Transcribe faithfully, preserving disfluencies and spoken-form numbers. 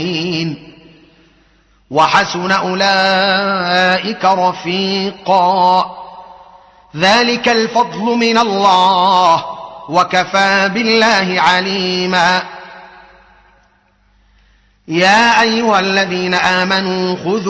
وحسن أولئك رفيقا. ذلك الفضل من الله وكفى بالله عليما. يا أيها الذين آمنوا خذوا